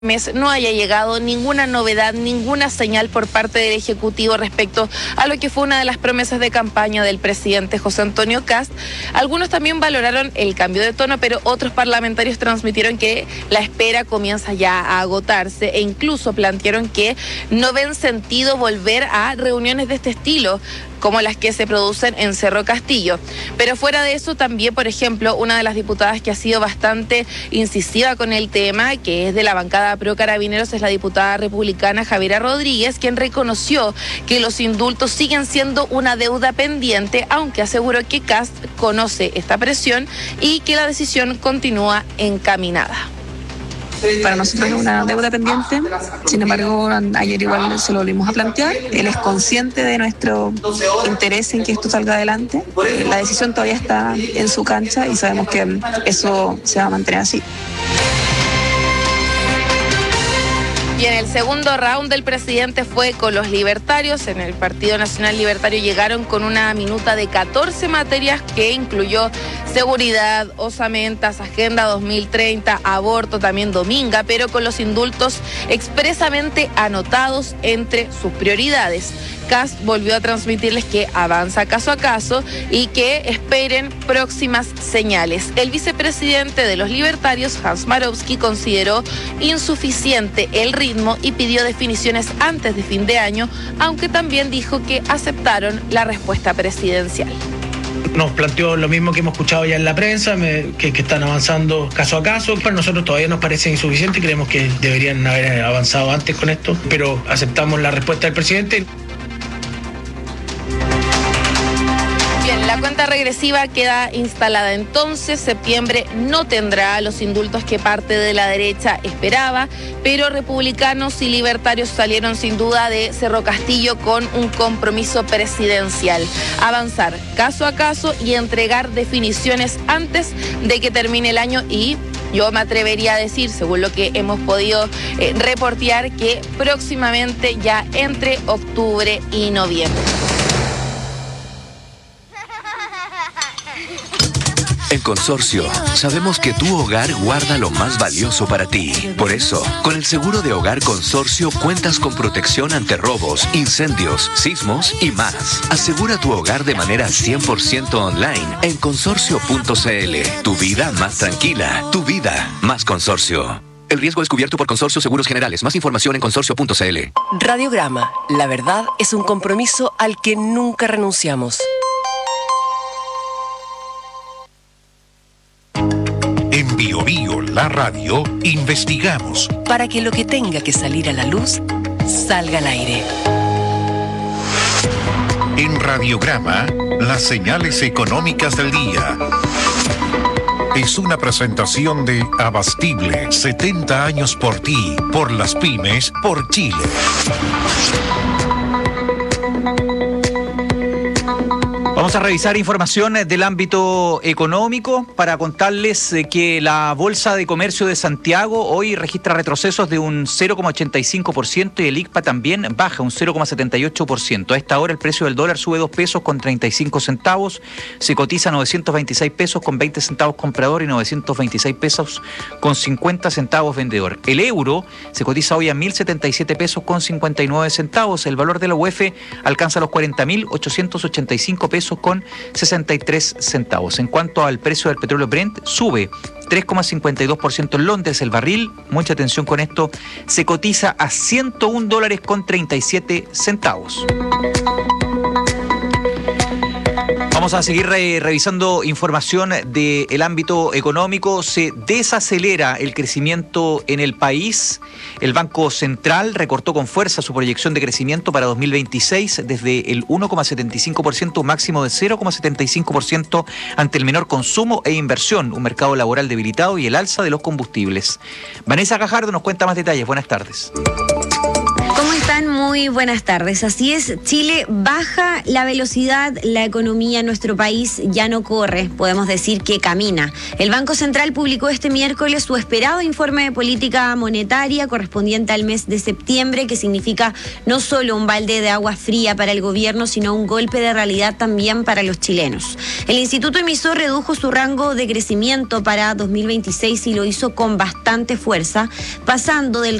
mes no haya llegado ninguna novedad, ninguna señal por parte del Ejecutivo respecto a lo que fue una de las promesas de campaña del presidente José Antonio Kast. Algunos también valoraron el cambio de tono, pero otros parlamentarios transmitieron que la espera comienza ya a agotarse e incluso plantearon que no ven sentido volver a reuniones de este estilo, como las que se producen en Cerro Castillo. Pero fuera de eso también, por ejemplo, una de las diputadas que ha sido bastante incisiva con el tema, que es de la bancada pro Carabineros, es la diputada republicana Javiera Rodríguez, quien reconoció que los indultos siguen siendo una deuda pendiente, aunque aseguró que Kast conoce esta presión y que la decisión continúa encaminada. Para nosotros es una deuda pendiente, sin embargo, ayer igual se lo volvimos a plantear. Él es consciente de nuestro interés en que esto salga adelante. La decisión todavía está en su cancha y sabemos que eso se va a mantener así. Y en el segundo round del presidente fue con los libertarios. En el Partido Nacional Libertario llegaron con una minuta de 14 materias que incluyó seguridad, osamentas, Agenda 2030, aborto, también Dominga, pero con los indultos expresamente anotados entre sus prioridades. Kast volvió a transmitirles que avanza caso a caso y que esperen próximas señales. El vicepresidente de los libertarios, Hans Marowski, consideró insuficiente el ritmo y pidió definiciones antes de fin de año, aunque también dijo que aceptaron la respuesta presidencial. Nos planteó lo mismo que hemos escuchado ya en la prensa, que están avanzando caso a caso. Para nosotros todavía nos parece insuficiente, creemos que deberían haber avanzado antes con esto, pero aceptamos la respuesta del presidente. Bien, la cuenta regresiva queda instalada entonces. Septiembre no tendrá los indultos que parte de la derecha esperaba, pero republicanos y libertarios salieron sin duda de Cerro Castillo con un compromiso presidencial: avanzar caso a caso y entregar definiciones antes de que termine el año. Y yo me atrevería a decir, según lo que hemos podido reportear, que próximamente, ya entre octubre y noviembre. En Consorcio, sabemos que tu hogar guarda lo más valioso para ti. Por eso, con el seguro de hogar Consorcio cuentas con protección ante robos, incendios, sismos y más. Asegura tu hogar de manera 100% online en consorcio.cl. Tu vida más tranquila, tu vida más Consorcio. El riesgo es cubierto por Consorcio Seguros Generales. Más información en consorcio.cl. Radiograma. La verdad es un compromiso al que nunca renunciamos. En Bio Bio, la radio, investigamos para que lo que tenga que salir a la luz, salga al aire. En Radiograma, las señales económicas del día. Es una presentación de Abastible, 70 años por ti, por las pymes, por Chile. Vamos a revisar información del ámbito económico para contarles que la Bolsa de Comercio de Santiago hoy registra retrocesos de un 0,85% y el ICPA también baja un 0,78%. A esta hora el precio del dólar sube 2 pesos con 35 centavos, se cotiza 926 pesos con 20 centavos comprador y 926 pesos con 50 centavos vendedor. El euro se cotiza hoy a 1.077 pesos con 59 centavos. El valor de la UF alcanza los 40.885 pesos con 63 centavos. En cuanto al precio del petróleo Brent, sube 3,52% en Londres. El barril, mucha atención con esto, se cotiza a $101 con 37 centavos. Vamos a seguir revisando información del ámbito económico. Se desacelera el crecimiento en el país. El Banco Central recortó con fuerza su proyección de crecimiento para 2026 desde el 1,75%, un máximo de 0,75% ante el menor consumo e inversión, un mercado laboral debilitado y el alza de los combustibles. Vanessa Gajardo nos cuenta más detalles. Buenas tardes. ¿Cómo están? están? Muy buenas tardes. Así es, Chile baja la velocidad, la economía en nuestro país ya no corre, podemos decir que camina. El Banco Central publicó este miércoles su esperado informe de política monetaria correspondiente al mes de septiembre, que significa no solo un balde de agua fría para el gobierno, sino un golpe de realidad también para los chilenos. El instituto emisor redujo su rango de crecimiento para 2026 y lo hizo con bastante fuerza, pasando del